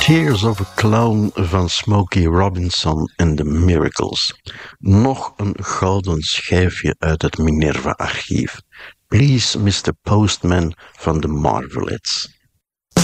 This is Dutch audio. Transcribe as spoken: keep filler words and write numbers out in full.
Tears of a Clown van Smokey Robinson en The Miracles. Nog een gouden schijfje uit het Minerva-archief. Please, mister Postman van de Marvelettes.